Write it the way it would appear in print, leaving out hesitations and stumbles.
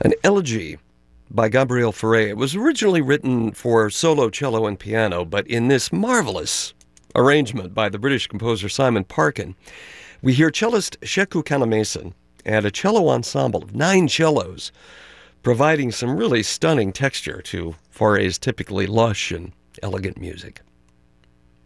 An elegy by Gabriel Fauré. It was originally written for solo cello and piano, but in this marvelous arrangement by the British composer Simon Parkin, we hear cellist Sheku Kannamason and a cello ensemble of 9 cellos, providing some really stunning texture to Fauré's typically lush and elegant music.